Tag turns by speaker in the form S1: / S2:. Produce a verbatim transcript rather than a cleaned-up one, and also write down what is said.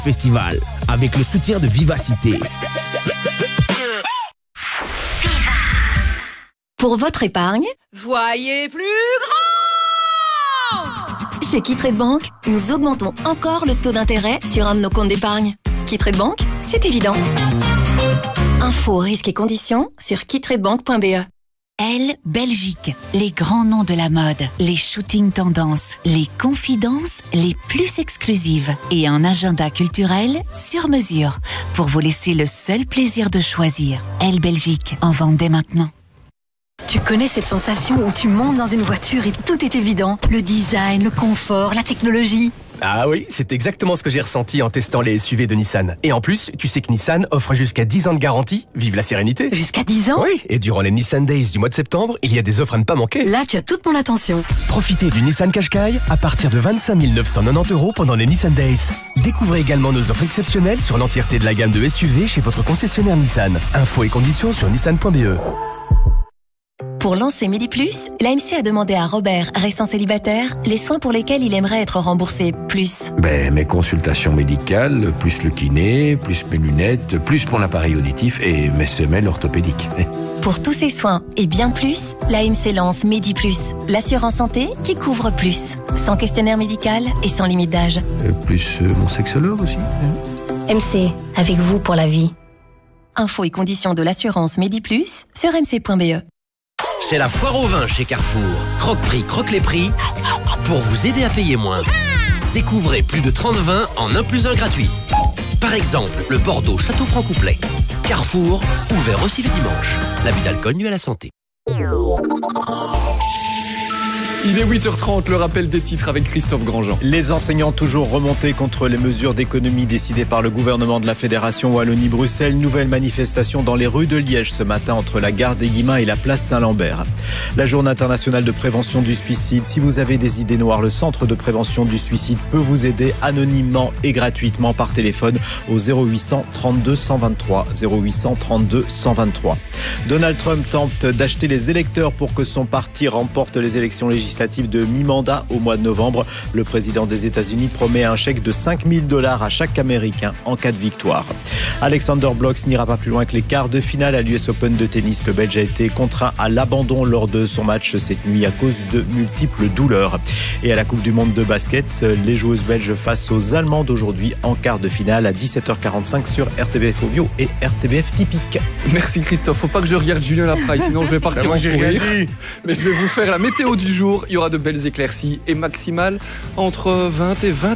S1: Festival, avec le soutien de Vivacité.
S2: Pour votre épargne,
S3: voyez plus grand!
S2: Chez Qui-Trade Bank, nous augmentons encore le taux d'intérêt sur un de nos comptes d'épargne. Qui-Trade Bank, c'est évident. Infos, risques et conditions sur qui trade bank point b e.
S4: Elle, Belgique, les grands noms de la mode, les shootings tendances, les confidences les plus exclusives et un agenda culturel sur mesure pour vous laisser le seul plaisir de choisir. Elle, Belgique, en vente dès maintenant.
S2: Tu connais cette sensation où tu montes dans une voiture et tout est évident? Le design, le confort, la technologie.
S5: Ah oui, c'est exactement ce que j'ai ressenti en testant les S U V de Nissan. Et en plus, tu sais que Nissan offre jusqu'à dix ans de garantie. Vive la sérénité.
S2: Jusqu'à dix ans?
S5: Oui, et durant les Nissan Days du mois de septembre, il y a des offres à ne pas manquer.
S2: Là, tu as toute mon attention.
S5: Profitez du Nissan Qashqai à partir de vingt-cinq mille neuf cent quatre-vingt-dix euros pendant les Nissan Days. Découvrez également nos offres exceptionnelles sur l'entièreté de la gamme de S U V chez votre concessionnaire Nissan. Infos et conditions sur nissan point b e.
S2: Pour lancer Midi Plus, l'A M C a demandé à Robert, restant célibataire, les soins pour lesquels il aimerait être remboursé plus.
S6: Ben, mes consultations médicales, plus le kiné, plus mes lunettes, plus mon appareil auditif et mes semelles orthopédiques.
S2: Pour tous ces soins et bien plus, l'A M C lance Midi Plus, l'assurance santé qui couvre plus. Sans questionnaire médical et sans limite d'âge.
S6: Euh, plus euh, mon sexologue aussi.
S2: M C, avec vous pour la vie. Infos et conditions de l'assurance Midi Plus sur m c point b e.
S7: C'est la foire au vin chez Carrefour. Croque-prix, croque les prix pour vous aider à payer moins. Découvrez plus de trente vins en un plus un gratuit. Par exemple, le Bordeaux Château Franc-Couplet. Carrefour, ouvert aussi le dimanche. L'abus d'alcool nuit à la santé.
S8: Il est huit heures trente, le rappel des titres avec Christophe Grandjean.
S9: Les enseignants toujours remontés contre les mesures d'économie décidées par le gouvernement de la Fédération Wallonie-Bruxelles. Nouvelle manifestation dans les rues de Liège ce matin entre la gare des Guillemins et la place Saint-Lambert. La journée internationale de prévention du suicide. Si vous avez des idées noires, le centre de prévention du suicide peut vous aider anonymement et gratuitement par téléphone au zéro huit cent trente-deux cent vingt-trois. zéro huit cent trente-deux cent vingt-trois. Donald Trump tente d'acheter les électeurs pour que son parti remporte les élections législatives de mi-mandat au mois de novembre. Le président des États-Unis promet un chèque de cinq mille dollars à chaque Américain en cas de victoire. Alexander Blocks n'ira pas plus loin que les quarts de finale à l'U S Open de tennis. Le Belge a été contraint à l'abandon lors de son match cette nuit à cause de multiples douleurs. Et à la Coupe du Monde de basket, les joueuses belges face aux Allemandes aujourd'hui en quart de finale à dix-sept heures quarante-cinq sur R T B F Ovio et R T B F Typique.
S8: Merci Christophe, faut pas que je regarde Julien Lapraille, sinon je vais partir
S6: moi,
S8: en
S6: j'ai
S8: fou
S6: rien
S8: rire.
S6: dit.
S8: Mais je vais vous faire la météo du jour. Il y aura de belles éclaircies et maximales entre vingt et vingt